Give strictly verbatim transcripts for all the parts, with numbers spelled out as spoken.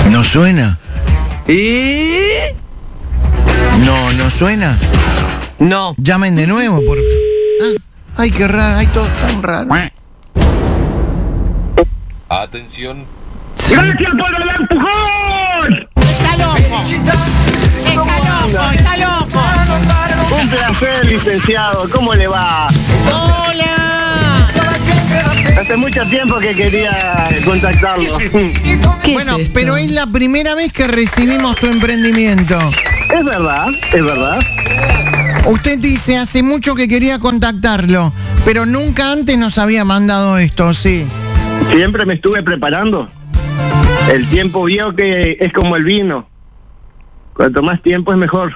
¿No suena? ¿Y? No, ¿no suena? No. Llamen de nuevo, por... Ah, ay, qué raro, ay, todo tan raro. Atención. ¡Gracias por el empujón! ¡Está loco! ¡Está loco! ¡Está loco! Un placer, licenciado. ¿Cómo le va? ¡Hola! Hace mucho tiempo que quería contactarlo. ¿Qué Bueno, es esto? pero es la primera vez que recibimos tu emprendimiento. Es verdad, es verdad. Usted dice hace mucho que quería contactarlo, pero nunca antes nos había mandado esto, ¿sí? Siempre me estuve preparando. El tiempo vio que es como el vino. Cuanto más tiempo es mejor.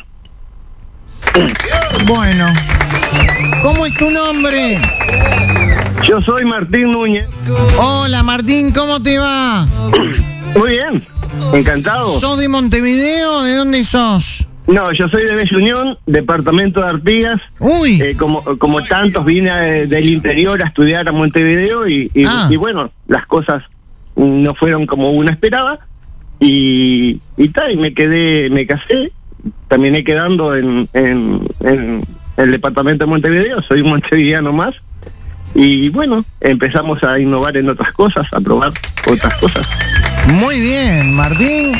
Bueno, ¿cómo es tu nombre? Yo soy Martín Núñez. Hola Martín, ¿cómo te va? Muy bien, encantado. ¿Sos de Montevideo? ¿De dónde sos? No, yo soy de Bella Unión, departamento de Artigas. Uy, Eh, como como tantos vine eh, del interior a estudiar a Montevideo y, y, Ah. y bueno, las cosas no fueron como uno esperaba y y tal, y me quedé, me casé, terminé quedando en, en, en el departamento de Montevideo, soy un montevideano más y bueno, empezamos a innovar en otras cosas, a probar otras cosas. muy bien, Martín.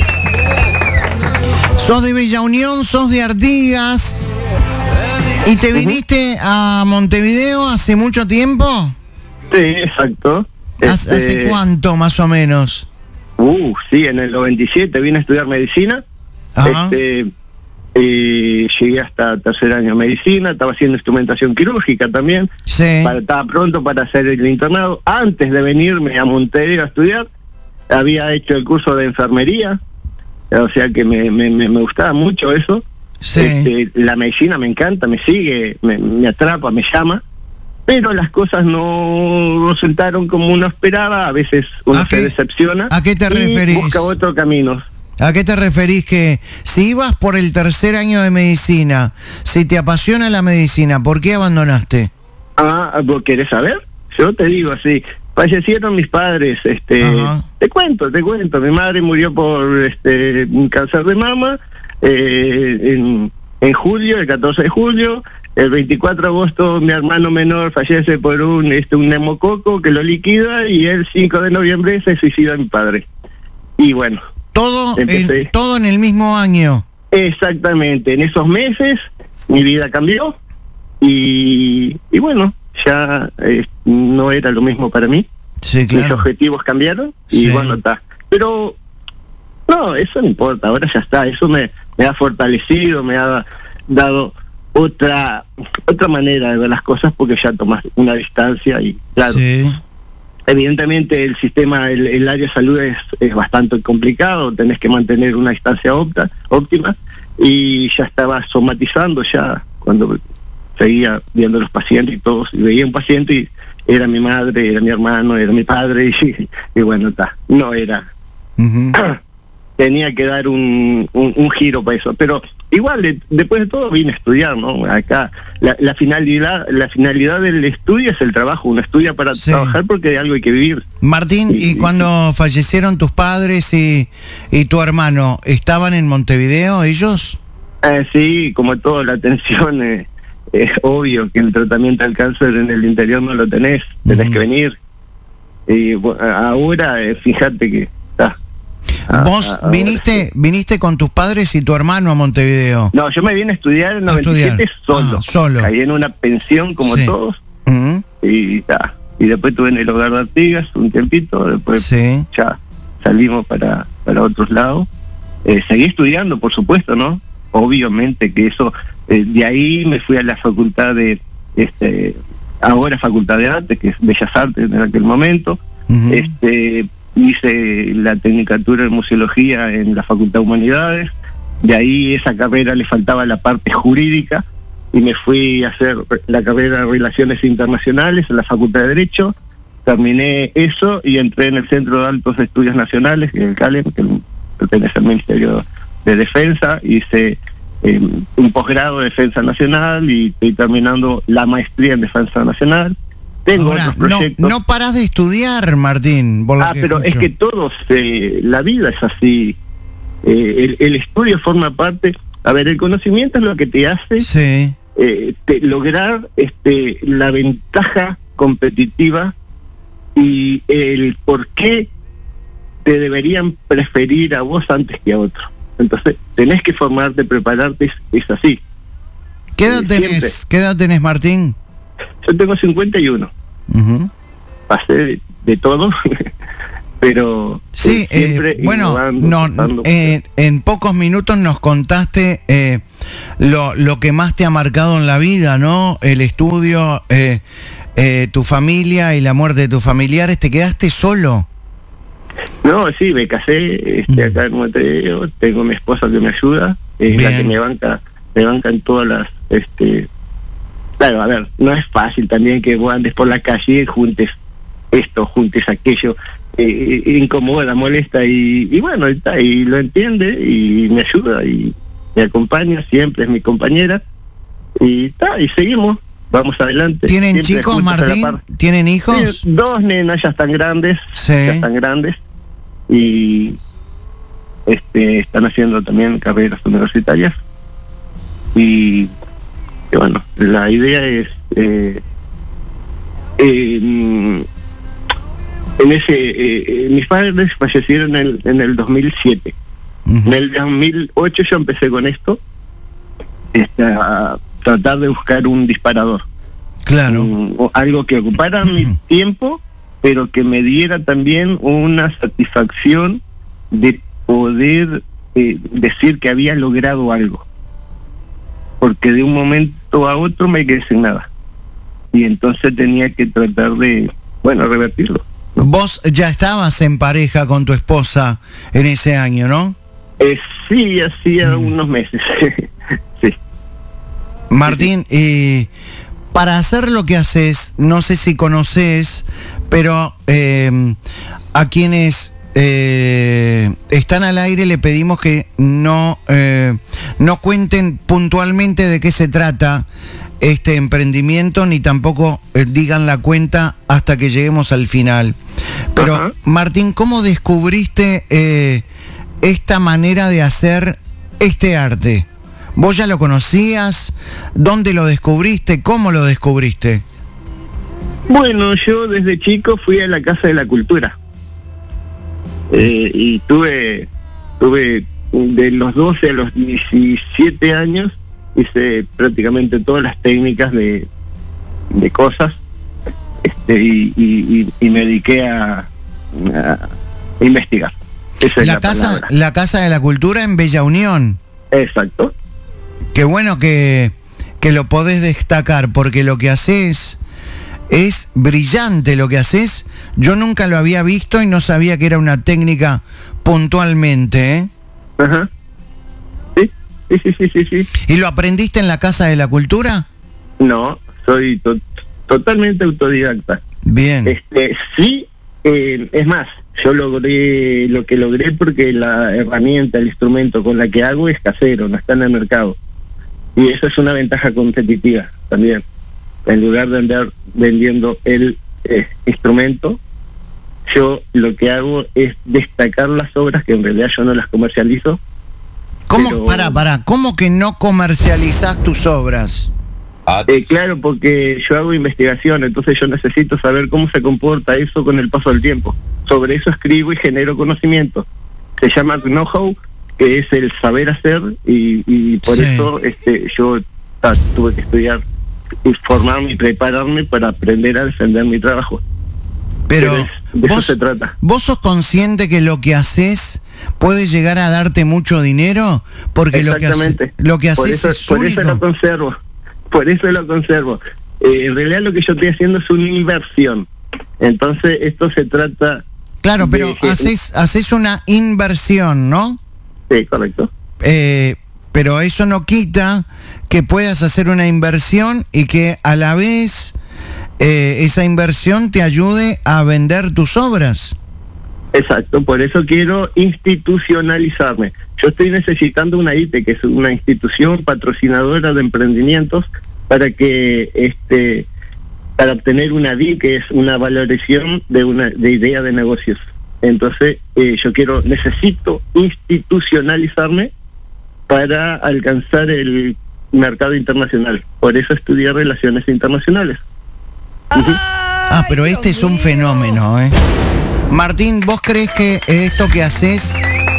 Sos de Bella Unión, sos de Artigas. ¿Y te viniste a Montevideo hace mucho tiempo? Sí, exacto. ¿Hace, Este, hace cuánto, más o menos? Uh, sí, en el noventa y siete vine a estudiar medicina. Ajá. Este, y llegué hasta tercer año de medicina, estaba haciendo instrumentación quirúrgica también. Sí. Para, estaba pronto para hacer el internado. Antes de venirme a Montevideo a estudiar, había hecho el curso de enfermería, o sea que me, me, me me gustaba mucho eso. Sí. Este, la medicina me encanta, me sigue, me, me atrapa, me llama, pero las cosas no resultaron como uno esperaba, a veces uno ¿A se qué- decepciona a qué te y referís? busca otro camino. ¿A qué te referís que si ibas por el tercer año de medicina, si te apasiona la medicina, ¿por qué abandonaste? Ah, ¿vos querés saber? Yo te digo así, fallecieron mis padres, este, Ajá. te cuento, te cuento, mi madre murió por este un cáncer de mama eh, en, en julio, el catorce de julio, el veinticuatro de agosto mi hermano menor fallece por un este un neumococo que lo liquida y el cinco de noviembre se suicida mi padre. Y bueno, Todo Empecé. en, todo en el mismo año. exactamente, en esos meses mi vida cambió y, y bueno, ya eh, no era lo mismo para mí. Sí, Mis claro. objetivos cambiaron y Sí. bueno, está. Pero no, eso no importa, ahora ya está, eso me, me ha fortalecido, me ha dado otra otra manera de ver las cosas porque ya tomas una distancia y claro, Sí. evidentemente el sistema, el, el área de salud es, es bastante complicado, tenés que mantener una distancia opta, óptima y ya estaba somatizando ya cuando seguía viendo los pacientes y todos, y veía un paciente y era mi madre, era mi hermano, era mi padre y, y bueno, está, no era. Ujú. Tenía que dar un, un, un giro para eso, pero igual de- después de todo vine a estudiar, ¿no? Acá la, la finalidad la finalidad del estudio es el trabajo, uno estudia para Sí. trabajar porque de algo hay que vivir. Martín, ¿y Sí. cuando fallecieron tus padres y, y tu hermano, estaban en Montevideo ellos? Eh, sí, como todo, la atención eh, es obvio que el tratamiento del cáncer en el interior no lo tenés, tenés Ujú. que venir. Y bu- ahora, eh, fíjate que está. Ah, ¿Vos ah, ahora viniste sí. viniste con tus padres y tu hermano a Montevideo? No, yo me vine a estudiar en A noventa y siete estudiar. solo. Ah, solo. Caí en una pensión como Sí. todos Ujú. y ta. Y después estuve en el hogar de Artigas un tiempito, después Sí. ya salimos para, para otros lados. Eh, seguí estudiando, por supuesto, ¿no? Obviamente que eso, eh, de ahí me fui a la facultad de, este ahora Facultad de Arte, que es Bellas Artes en aquel momento. Ujú. este Hice la tecnicatura en museología en la Facultad de Humanidades. De ahí esa carrera le faltaba la parte jurídica y me fui a hacer la carrera de Relaciones Internacionales en la Facultad de Derecho. Terminé eso y entré en el Centro de Altos Estudios Nacionales, que es el CALEM, que pertenece al Ministerio de Defensa. Hice eh, un posgrado de Defensa Nacional y estoy terminando la maestría en Defensa Nacional. tengo Ahora, otros proyectos. No, no parás de estudiar, Martín. Por lo ah, que pero escucho. es que todos, eh, la vida es así. Eh, el, el estudio forma parte. A ver, el conocimiento es lo que te hace Sí. eh, te, lograr este la ventaja competitiva y el por qué te deberían preferir a vos antes que a otro. Entonces, tenés que formarte, prepararte, es, es así. ¿Qué edad Eh, tenés, siempre. ¿Qué edad tenés, Martín? Yo tengo cincuenta y uno. Ujú. Pasé de, de todo, pero Sí, eh, siempre eh, bueno, innovando, no, tratando. eh, en pocos minutos nos contaste eh, lo, lo que más te ha marcado en la vida, ¿no? El estudio, eh, eh, tu familia y la muerte de tus familiares. ¿Te quedaste solo? No, sí, me casé este, acá en Montevideo, tengo mi esposa que me ayuda, es Bien. la que me banca, me banca en todas las, este, claro, a ver, no es fácil también que vos andes por la calle y juntes esto, juntes aquello, eh, incomoda, molesta y, y bueno, está, y lo entiende y me ayuda y me acompaña, siempre es mi compañera y está, y seguimos, vamos adelante. ¿Tienen siempre chicos, juntos a la Martín? par. ¿Tienen hijos? Sí, dos nenas ya están grandes, Sí. ya están grandes y este están haciendo también carreras universitarias y, y bueno, la idea es eh, eh, en ese eh, eh, mis padres fallecieron en el, en el dos mil siete. Ujú. En el dos mil ocho yo empecé con esto, este, a tratar de buscar un disparador. Claro. Un- o algo que ocupara mi tiempo, pero que me diera también una satisfacción de poder eh, decir que había logrado algo. Porque de un momento a otro me quedé sin nada. Y entonces tenía que tratar de, bueno, revertirlo. Vos ya estabas en pareja con tu esposa en ese año, ¿no? Eh, sí, hacía unos meses. Sí. Martín, eh, para hacer lo que haces, no sé si conoces, pero eh, a quienes eh, están al aire le pedimos que no, eh, no cuenten puntualmente de qué se trata este emprendimiento, ni tampoco eh, digan la cuenta hasta que lleguemos al final. Pero, Ajá. Martín, ¿cómo descubriste eh, esta manera de hacer este arte? ¿Vos ya lo conocías? ¿Dónde lo descubriste? ¿Cómo lo descubriste? Bueno, yo desde chico fui a la Casa de la Cultura. Eh, y tuve, tuve de los doce a los diecisiete años, hice prácticamente todas las técnicas de, de cosas, este, y, y, y, y me dediqué a, a investigar. Esa es La la casa, palabra. la Casa de la Cultura en Bella Unión. Exacto. Qué bueno que, que lo podés destacar, porque lo que haces es brillante. Lo que haces, yo nunca lo había visto y no sabía que era una técnica puntualmente, ¿eh? Ajá. Sí, sí, sí, sí, sí. sí. ¿Y lo aprendiste en la Casa de la Cultura? No, soy to- totalmente autodidacta. Bien. Este, sí, eh, es más, yo logré lo que logré porque la herramienta, el instrumento con la que hago es casero, no está en el mercado. Y eso es una ventaja competitiva también. En lugar de andar vendiendo el eh, instrumento, yo lo que hago es destacar las obras, que en realidad yo no las comercializo. ¿Cómo, pero- para, para, ¿cómo que no comercializás tus obras? Eh, claro, porque yo hago investigación, entonces yo necesito saber cómo se comporta eso con el paso del tiempo. Sobre eso escribo y genero conocimiento. Se llama know-how, que es el saber hacer, y, y por Sí. eso este, yo ta, tuve que estudiar, y formarme y prepararme para aprender a defender mi trabajo. Pero es- de eso vos, se trata. ¿vos sos consciente que lo que haces puede llegar a darte mucho dinero? Porque lo que, hace- Exactamente. lo que por haces eso, es por eso único. lo conservo. Por eso lo conservo. Eh, en realidad lo que yo estoy haciendo es una inversión. Entonces esto se trata... Claro, de pero que- haces, haces una inversión, ¿no? Sí, correcto. Eh, pero eso no quita que puedas hacer una inversión y que a la vez eh, esa inversión te ayude a vender tus obras. Exacto, por eso quiero institucionalizarme. Yo estoy necesitando una I T E, que es una institución patrocinadora de emprendimientos, para que este para obtener una D I, que es una valoración de una de idea de negocios. Entonces, eh, yo quiero, necesito institucionalizarme para alcanzar el mercado internacional. Por eso estudié Relaciones Internacionales. Ah, pero este es un fenómeno, ¿eh? Martín, ¿vos crees que esto que haces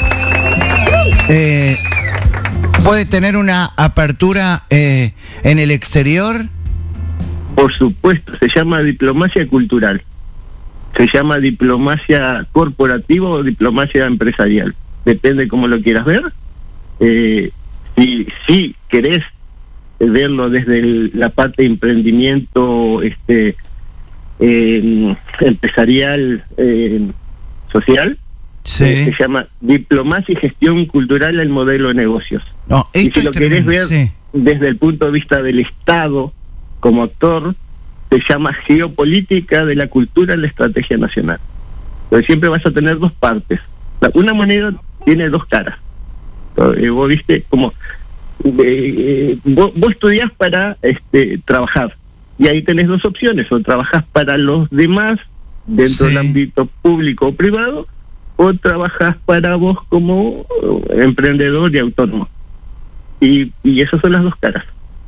eh, puede tener una apertura eh, en el exterior? Por supuesto, se llama diplomacia cultural. Se llama diplomacia corporativa o diplomacia empresarial. Depende cómo lo quieras ver. Eh, si, si querés verlo desde el, la parte de emprendimiento este eh, empresarial eh, social, sí. eh, se llama diplomacia y gestión cultural al modelo de negocios. No, y esto si lo es querés tremendo, ver sí. desde el punto de vista del Estado como actor, se llama geopolítica de la cultura en la estrategia nacional. Pero siempre vas a tener dos partes. La, una moneda tiene dos caras. Eh, vos viste como eh, vos, vos estudiás para este trabajar, y ahí tenés dos opciones: o trabajás para los demás dentro sí. del ámbito público o privado, o trabajás para vos como emprendedor y autónomo. Y, y esas son las dos caras.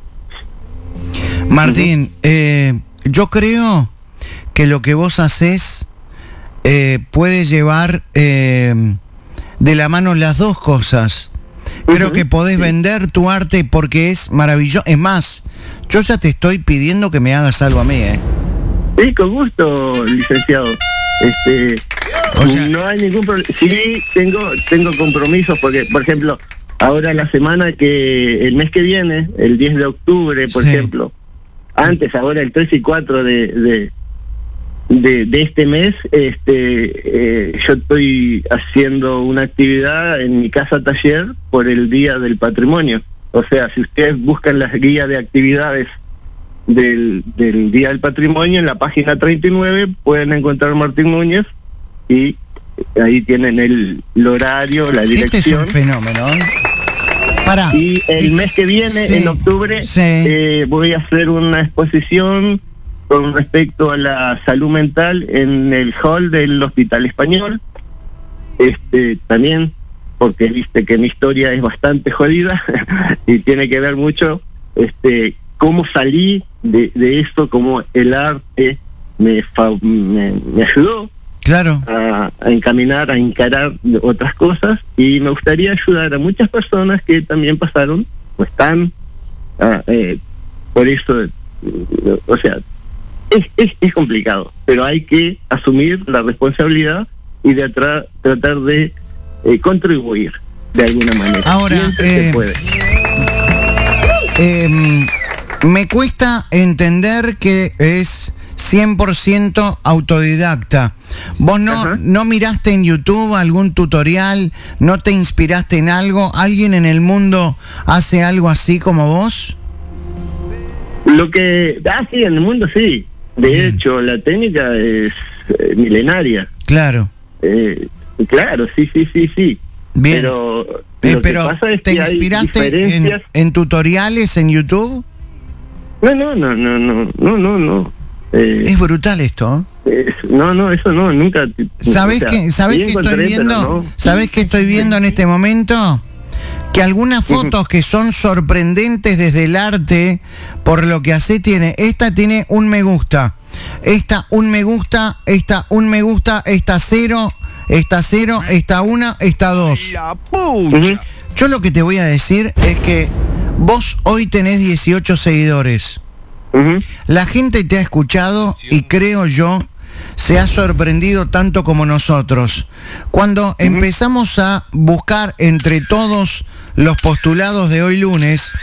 Martín, eh, yo creo que lo que vos haces eh, puede llevar eh, de la mano las dos cosas. Creo Uh-huh, que podés sí. vender tu arte porque es maravilloso. Es más, yo ya te estoy pidiendo que me hagas algo a mí, ¿eh? Sí, con gusto, licenciado. Este, O sea- no hay ningún problema. Sí, tengo tengo compromisos porque, por ejemplo, ahora la semana que el mes que viene, el diez de octubre, por Sí. ejemplo, antes, ahora el tres y cuatro de de, de, de este mes, este eh, yo estoy haciendo una actividad en mi casa taller por el Día del Patrimonio. O sea, si ustedes buscan las guías de actividades del, del Día del Patrimonio, en la página treinta y nueve pueden encontrar Martín Núñez, y ahí tienen el, el horario, la Este es dirección. un fenómeno, ¿eh? Pará. Y el mes que viene, Sí, en octubre, sí. eh, voy a hacer una exposición con respecto a la salud mental en el hall del Hospital Español. Este, también, porque viste que mi historia es bastante jodida y tiene que ver mucho este cómo salí de, de esto, cómo el arte me, fa- me, me ayudó Claro. a, a encaminar, a encarar otras cosas, y me gustaría ayudar a muchas personas que también pasaron o están ah, eh, por eso, eh, o sea, es, es, es complicado, pero hay que asumir la responsabilidad y de atra- tratar de eh, contribuir de alguna manera. Ahora, Siempre eh, se puede. Eh, me cuesta entender que es cien por ciento autodidacta. ¿Vos no, Ajá. no miraste en YouTube algún tutorial? ¿No te inspiraste en algo? ¿Alguien en el mundo hace algo así como vos? Lo que, ah, sí, en el mundo sí. De Bien. hecho, la técnica es eh, milenaria. Claro. Eh, claro, sí, sí, sí, sí. Bien. Pero, Eh, lo que pero, pasa es ¿te que hay inspiraste en, diferencias. en tutoriales en YouTube? No, no, no, no, no, no, no, no. Eh, Es brutal esto, ¿eh? es- no, no, eso no, nunca. ¿Sabés o sea, qué, sabés sí qué encontré, estoy pero viendo? no. ¿Sabés qué estoy viendo en este momento? Que algunas fotos que son sorprendentes desde el arte, por lo que hace, tiene, esta tiene un me gusta, esta un me gusta, esta un me gusta, esta cero, esta cero, esta una, esta dos. Ujú. Yo lo que te voy a decir es que vos hoy tenés dieciocho seguidores. Ujú. La gente te ha escuchado y creo yo se ha sorprendido tanto como nosotros. Cuando empezamos a buscar entre todos los postulados de hoy lunes,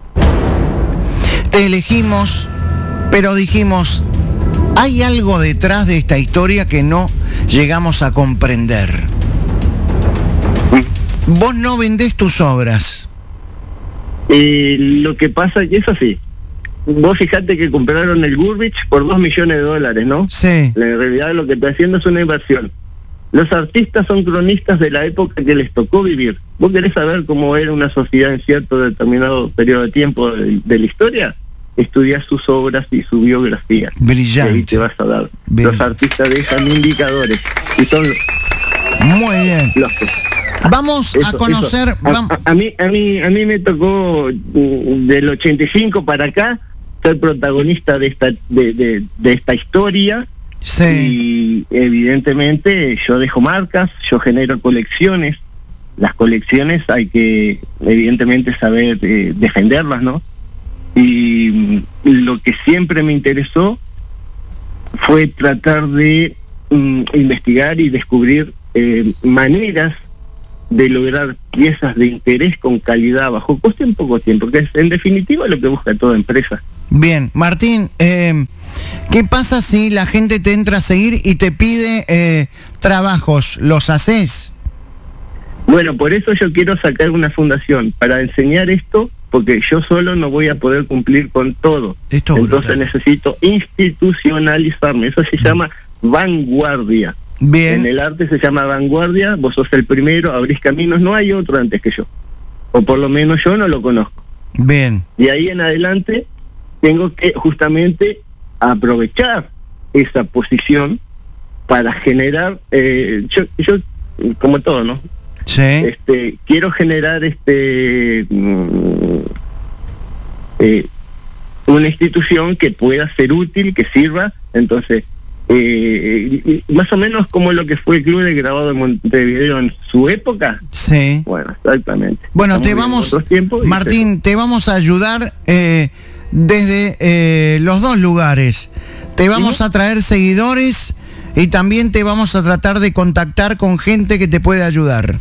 te elegimos, pero dijimos, hay algo detrás de esta historia que no llegamos a comprender. Vos no vendés tus obras. Eh, lo que pasa es que es así. Vos fijate que compraron el Gurbich por dos millones de dólares, ¿no? Sí. En realidad lo que está haciendo es una inversión. Los artistas son cronistas de la época que les tocó vivir. ¿Vos querés saber cómo era una sociedad en cierto determinado periodo de tiempo de, de la historia? estudias sus obras y su biografía. Brillante. Y ahí te vas a dar. Bien. Los artistas dejan indicadores y son Muy bien. los que... Vamos Eso, a conocer... eso. A, vam- a- a mí, a mí, a mí me tocó mm, del ochenta y cinco para acá ser protagonista de esta, de, de, de esta historia. sí, Y evidentemente yo dejo marcas, yo genero colecciones. Las colecciones hay que evidentemente saber eh, defenderlas, ¿no? Y mm, lo que siempre me interesó fue tratar de mm, investigar y descubrir eh, maneras de lograr piezas de interés con calidad, bajo coste en poco tiempo, que es en definitiva lo que busca toda empresa. bien. Martín, eh, ¿qué pasa si la gente te entra a seguir y te pide eh, trabajos? ¿Los haces? Bueno, por eso yo quiero sacar una fundación, para enseñar esto, porque yo solo no voy a poder cumplir con todo. Esto es Entonces brutal. necesito institucionalizarme, eso se llama vanguardia. En Bien, el arte se llama vanguardia, vos sos el primero, abrís caminos, no hay otro antes que yo. O por lo menos yo no lo conozco. bien. De ahí en adelante tengo que justamente aprovechar esa posición para generar, eh, yo, yo, como todo, ¿no? Sí, Este, quiero generar este mm, eh, una institución que pueda ser útil, que sirva. Entonces, eh, y- y más o menos como lo que fue el Club de Grabado de Montevideo en su época. sí. Bueno, exactamente. Bueno, Estamos te en vamos, otros tiempos y Martín, te vamos a ayudar eh, desde eh, los dos lugares. Te vamos a traer seguidores y también te vamos a tratar de contactar con gente que te puede ayudar.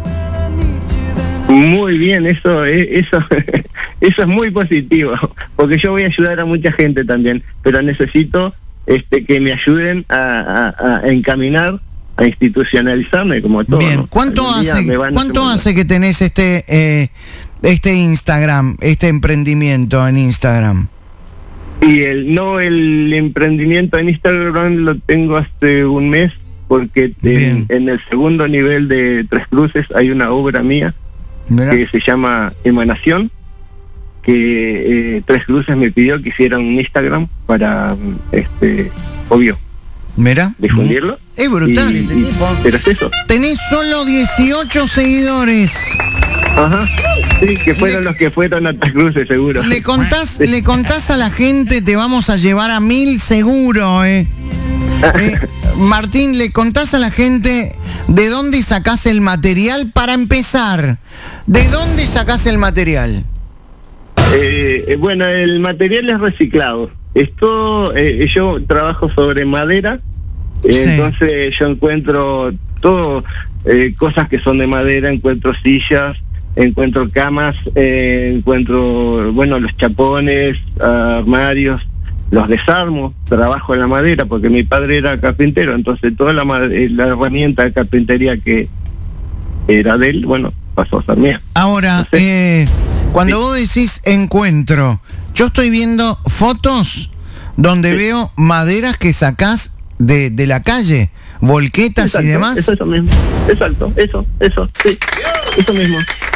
Muy bien, eso es, eso, eso es muy positivo, porque yo voy a ayudar a mucha gente también, pero necesito este que me ayuden a, a- a encaminar, a institucionalizarme como todo. Bien, ¿no? ¿cuánto Algún día hace, me van a cuánto hacer hace que tenés este eh, este Instagram, este emprendimiento en Instagram? una- Y el no el emprendimiento en Instagram lo tengo hace un mes, porque Bien. en, en el segundo nivel de Tres Cruces hay una obra mía Mirá. que se llama Emanación, que eh, Tres Cruces me pidió que hiciera un Instagram para, mm, este, obvio, Mirá. difundirlo. Es brutal Y- este y- tipo. Pero es eso. Tenés solo dieciocho seguidores. Ajá. Sí, que fueron los que fueron a Tres Cruces, seguro. Le contás, le contás a la gente, te vamos a llevar a mil seguro, eh. Eh, Martín, le contás a la gente de dónde sacás el material para empezar. ¿De dónde sacás el material? Eh, eh, bueno, el material es reciclado. Esto, eh, yo trabajo sobre madera, eh, Sí. entonces yo encuentro todo, eh, cosas que son de madera, encuentro sillas, encuentro camas, eh, encuentro, bueno, los chapones, armarios, los desarmo, trabajo en la madera, porque mi padre era carpintero, entonces toda la, ma- eh, la herramienta de carpintería que era de él, bueno, pasó a ser mía. Ahora, Sí. eh, cuando Sí. vos decís encuentro, yo estoy viendo fotos donde Sí. veo maderas que sacás de, de la calle, volquetas Exacto, y demás. Es eso mismo. Exacto, eso, eso, sí. Eso mismo.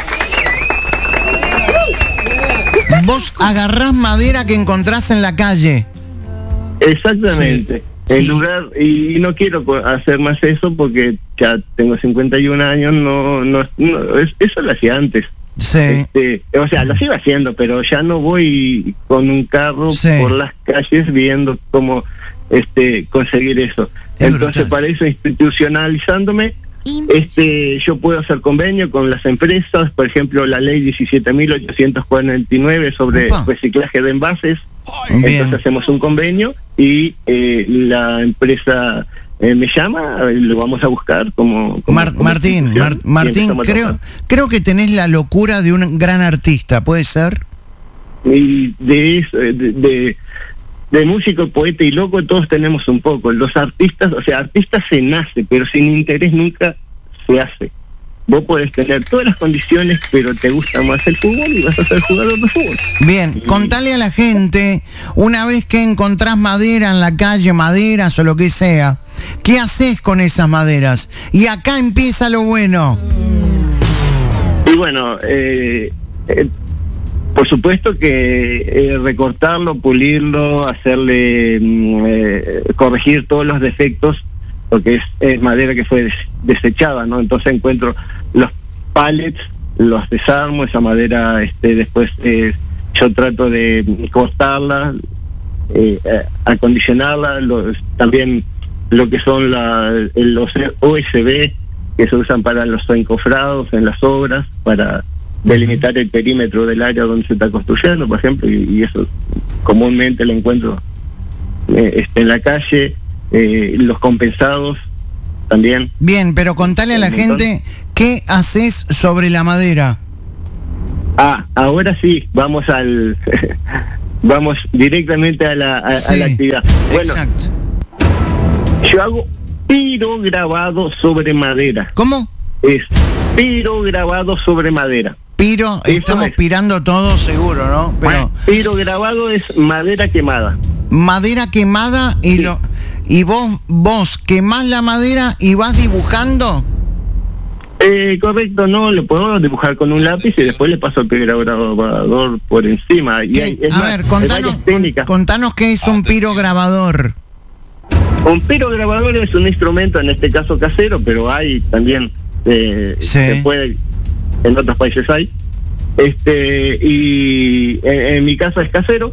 Vos agarrás madera que encontrás en la calle. Exactamente. Sí, En sí. lugar, y no quiero co- hacer más eso porque ya tengo cincuenta y un años, no, no, no, es- eso lo hacía antes. Sí. Este, o sea, lo sigo haciendo, pero ya no voy con un carro Sí. por las calles viendo cómo este conseguir eso. Es Entonces, brutal. para eso, institucionalizándome, este yo puedo hacer convenio con las empresas, por ejemplo, la ley diecisiete mil ochocientos cuarenta y nueve sobre Opa. reciclaje de envases. Bien. Entonces hacemos un convenio y eh, la empresa eh, me llama, eh, lo vamos a buscar como, como- Mar- como Martín, institución, Mar- y Martín, empezamos a creo, trabajar. creo que tenés la locura de un gran artista, ¿puede ser? Y de eso, de, de, de músico, poeta y loco todos tenemos un poco. Los artistas, o sea, artista se nace, pero sin interés nunca se hace. Vos podés tener todas las condiciones, pero te gusta más el fútbol y vas a ser jugador de fútbol. Bien, contale a la gente, una vez que encontrás madera en la calle, maderas o lo que sea, ¿qué haces con esas maderas? Y acá empieza lo bueno. Y bueno, eh, eh, Por supuesto que eh, recortarlo, pulirlo, hacerle, mm, eh, corregir todos los defectos, porque es, es madera que fue des desechada, ¿no? Entonces encuentro los pallets, los desarmo, esa madera, este, después eh, yo trato de cortarla, eh, acondicionarla, los, también lo que son la, los O S B que se usan para los encofrados en las obras, para delimitar el perímetro del área donde se está construyendo, por ejemplo, y, y eso comúnmente lo encuentro eh, este, en la calle, eh, los compensados también. Bien, pero contale a la gente qué haces sobre la madera. Ah, ahora sí, vamos al vamos directamente a la, a, sí, a la actividad. Bueno, exacto. Yo hago pirograbado sobre madera. ¿Cómo? Es pirograbado sobre madera. Piro, Eso estamos es. pirando todo seguro, ¿no? Pero Pirograbado es madera quemada. madera quemada y Sí. lo y vos vos quemás la madera y vas dibujando. Eh, correcto, no, lo puedo dibujar con un lápiz y después le paso el pirograbador por encima. Y hay, es A más, ver, hay contanos, varias técnicas. contanos qué es un pirograbador. Un pirograbador es un instrumento, en este caso casero, pero hay también, eh, Sí. se puede, en otros países hay. Este y en, en mi caso es casero,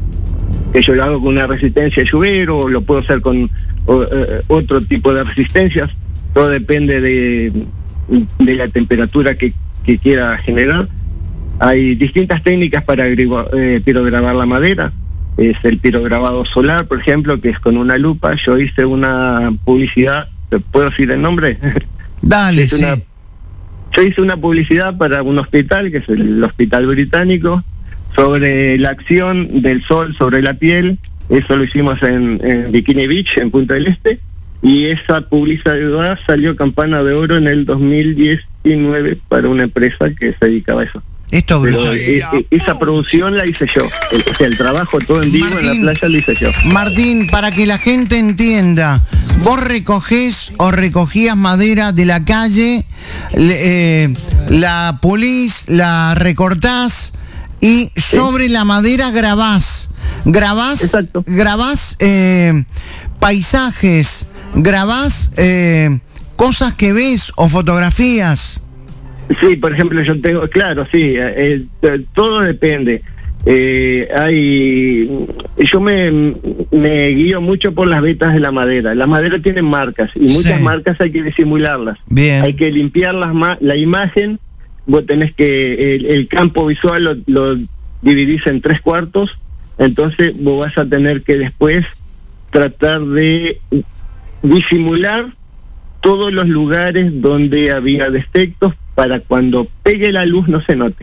que yo lo hago con una resistencia de lluvero, o lo puedo hacer con o, eh, otro tipo de resistencias. Todo depende de, de la temperatura que, que quiera generar. Hay distintas técnicas para agrigo- eh, pirograbar la madera. Es el pirograbado solar, por ejemplo, que es con una lupa. Yo hice una publicidad, ¿te puedo decir el nombre? Dale, Es sí. una- Yo hice una publicidad para un hospital, que es el Hospital Británico, sobre la acción del sol sobre la piel. Eso lo hicimos en, en Bikini Beach, en Punta del Este, y esa publicidad salió campana de oro en el dos mil diecinueve para una empresa que se dedicaba a eso. Esto es Pero brutal. eh, eh, esa producción la hice yo, el, o sea, el trabajo todo en vivo Martín. en la playa lo hice yo. Martín, para que la gente entienda, vos recogés o recogías madera de la calle, le- eh, la pulís, la recortás y sobre la madera grabás. Grabás, Exacto. grabás eh, paisajes, grabás eh, cosas que ves o fotografías. Sí, por ejemplo, yo tengo, claro, sí, eh, eh, todo depende. Eh, hay, yo me, me guío mucho por las vetas de la madera. La madera tiene marcas y muchas Sí. marcas hay que disimularlas. Bien. Hay que limpiar las ma- la imagen. Vos tenés que, el, el campo visual lo, lo dividís en tres cuartos, entonces vos vas a tener que después tratar de disimular todos los lugares donde había defectos para cuando pegue la luz no se note.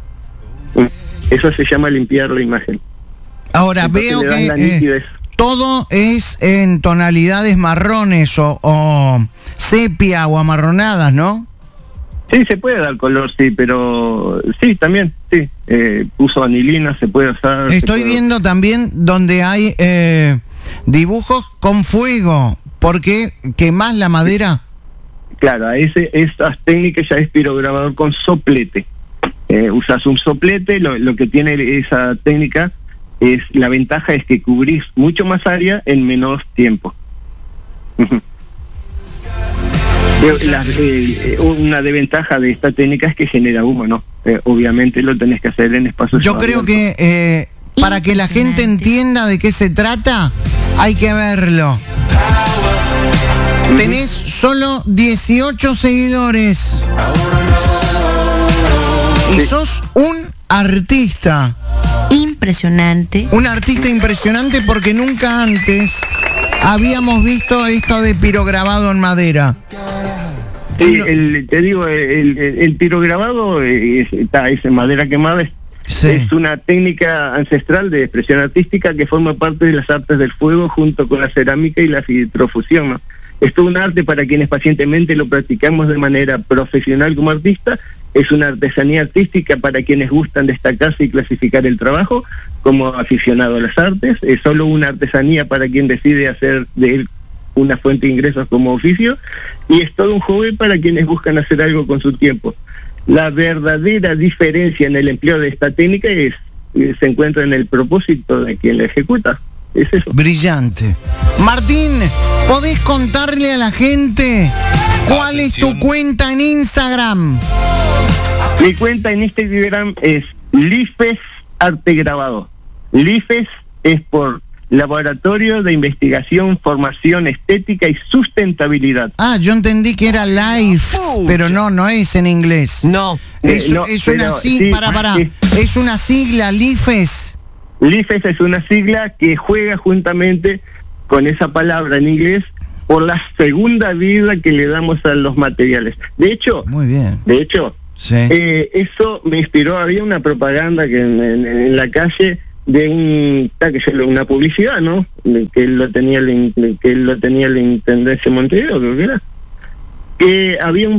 Eso se llama limpiar la imagen. Ahora Entonces veo le das que la eh, nitidez. todo es en tonalidades marrones o, o sepia o amarronadas, ¿no? Sí, se puede dar color, sí, pero sí, también, sí. Eh, uso anilina, se puede usar. se Estoy puede- viendo también donde hay eh, dibujos con fuego, porque quemás la madera. Claro, a ese, esas técnicas ya es pirograbador con soplete. Eh, usas un soplete, lo, lo que tiene esa técnica es, la ventaja es que cubrís mucho más área en menos tiempo. Ujú. Pero la- eh, eh, una desventaja de esta técnica es que genera humo, ¿no? Eh, obviamente lo tenés que hacer en espacios Yo creo abiertos. que eh, para que la gente entienda de qué se trata, hay que verlo. Tenés solo dieciocho seguidores. Y Sí. sos un artista. Impresionante. Un artista impresionante porque nunca antes habíamos visto esto de pirograbado en madera. Sí, el, te digo, el, el, el pirograbado es, está, es en madera quemada, es, Sí. es una técnica ancestral de expresión artística que forma parte de las artes del fuego junto con la cerámica y la vitrofusión, ¿no? Es todo un arte para quienes pacientemente lo practicamos de manera profesional como artista. Es una artesanía artística para quienes gustan destacarse y clasificar el trabajo como aficionado a las artes. Es solo una artesanía para quien decide hacer de él una fuente de ingresos como oficio, y es todo un hobby para quienes buscan hacer algo con su tiempo. la verdadera diferencia en el empleo de esta técnica es se encuentra en el propósito de quien la ejecuta. Es eso. Brillante. Martín, ¿podés contarle a la gente cuál Atención. es tu cuenta en Instagram? Mi cuenta en Instagram es Lifes Arte Grabado. Lifes es por Laboratorio de Investigación, Formación Estética y Sustentabilidad. Ah, yo entendí que era Life, pero no, no es en inglés. No. Es, Eh, no, es una pero sigla, sí, para, para. sí. Es una sigla, Lifes. Lifes es una sigla que juega juntamente con esa palabra en inglés por la segunda vida que le damos a los materiales. De hecho, Muy bien. de hecho, Sí. eh, eso me inspiró. Había una propaganda que en, en- en la calle de un ta, que yo- una publicidad, ¿no? De que él lo tenía la in- de que él lo tenía la intendencia de Montevideo, creo que era. Que había un